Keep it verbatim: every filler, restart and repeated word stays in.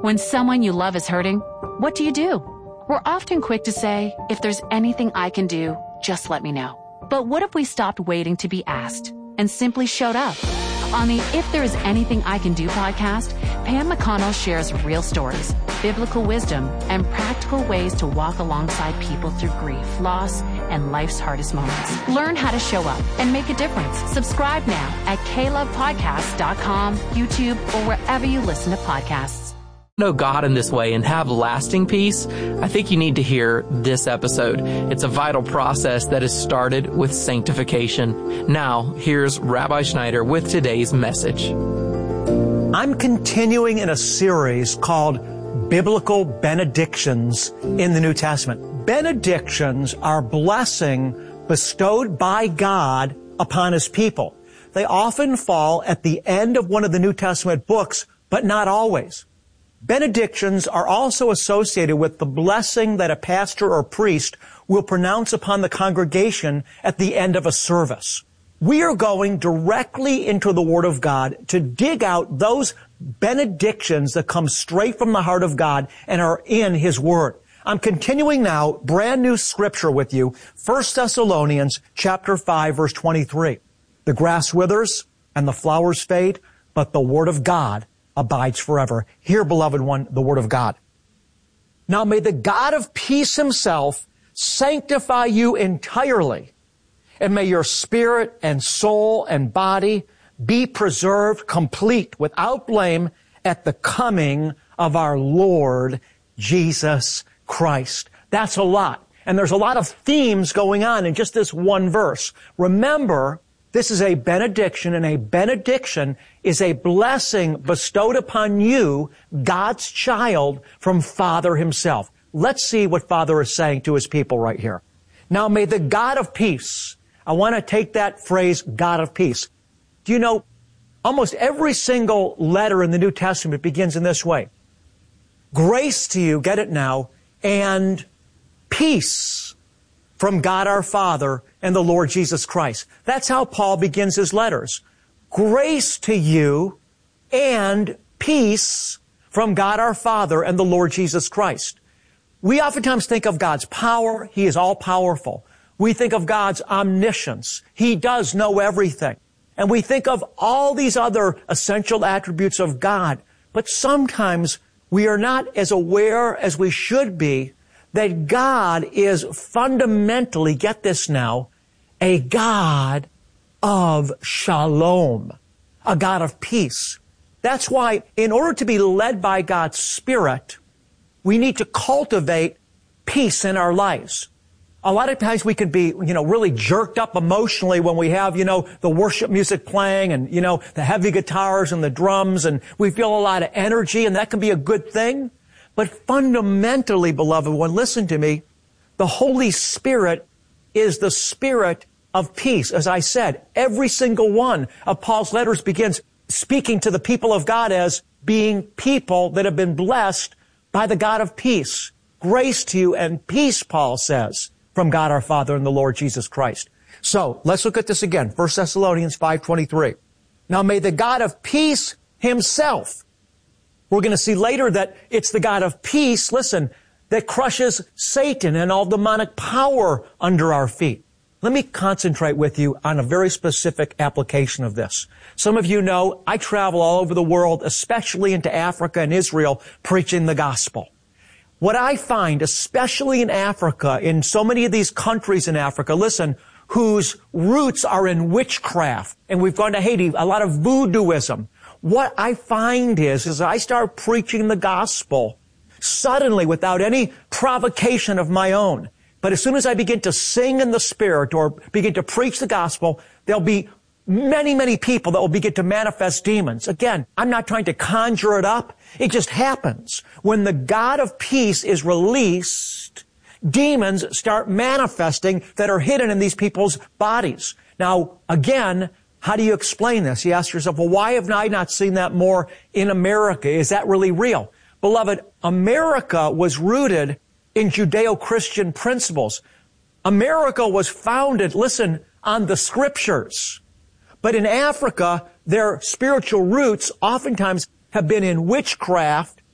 When someone you love is hurting, what do you do? We're often quick to say, if there's anything I can do, just let me know. But what if we stopped waiting to be asked and simply showed up? On the If There Is Anything I Can Do podcast, Pam McConnell shares real stories, biblical wisdom, and practical ways to walk alongside people through grief, loss, and life's hardest moments. Learn how to show up and make a difference. Subscribe now at k love podcast dot com, YouTube, or wherever you listen to podcasts. Know God in this way and have lasting peace, I think you need to hear this episode. It's a vital process that is started with sanctification. Now, here's Rabbi Schneider with today's message. I'm continuing in a series called Biblical Benedictions in the New Testament. Benedictions are blessing bestowed by God upon His people. They often fall at the end of one of the New Testament books, but not always. Benedictions are also associated with the blessing that a pastor or priest will pronounce upon the congregation at the end of a service. We are going directly into the Word of God to dig out those benedictions that come straight from the heart of God and are in His Word. I'm continuing now, brand new scripture with you, First Thessalonians chapter five, verse twenty-three. The grass withers and the flowers fade, but the Word of God abides forever. Hear, beloved one, the Word of God. Now may the God of peace Himself sanctify you entirely, and may your spirit and soul and body be preserved complete without blame at the coming of our Lord Jesus Christ. That's a lot. And there's a lot of themes going on in just this one verse. Remember, this is a benediction, and a benediction is a blessing bestowed upon you, God's child, from Father Himself. Let's see what Father is saying to His people right here. Now may the God of peace, I want to take that phrase, God of peace. Do you know, almost every single letter in the New Testament begins in this way. Grace to you, get it now, and peace from God our Father and the Lord Jesus Christ. That's how Paul begins his letters. Grace to you and peace from God our Father and the Lord Jesus Christ. We oftentimes think of God's power. He is all-powerful. We think of God's omniscience. He does know everything. And we think of all these other essential attributes of God. But sometimes we are not as aware as we should be that God is fundamentally, get this now, a God of shalom, a God of peace. That's why in order to be led by God's Spirit, we need to cultivate peace in our lives. A lot of times we can be, you know, really jerked up emotionally when we have, you know, the worship music playing and, you know, the heavy guitars and the drums, and we feel a lot of energy, and that can be a good thing. But fundamentally, beloved one, listen to me, the Holy Spirit is the Spirit of peace. As I said, every single one of Paul's letters begins speaking to the people of God as being people that have been blessed by the God of peace. Grace to you and peace, Paul says, from God our Father and the Lord Jesus Christ. So, let's look at this again. First Thessalonians five twenty-three. Now may the God of peace Himself, we're going to see later that it's the God of peace, listen, that crushes Satan and all demonic power under our feet. Let me concentrate with you on a very specific application of this. Some of you know I travel all over the world, especially into Africa and Israel, preaching the gospel. What I find, especially in Africa, in so many of these countries in Africa, listen, whose roots are in witchcraft, and we've gone to Haiti, a lot of voodooism. What I find is, as I start preaching the gospel, suddenly, without any provocation of my own, but as soon as I begin to sing in the Spirit or begin to preach the gospel, there'll be many, many people that will begin to manifest demons. Again, I'm not trying to conjure it up. It just happens. When the God of peace is released, demons start manifesting that are hidden in these people's bodies. Now, again, how do you explain this? You ask yourself, well, why have I not seen that more in America? Is that really real? Beloved, America was rooted in Judeo-Christian principles. America was founded, listen, on the Scriptures. But in Africa, their spiritual roots oftentimes have been in witchcraft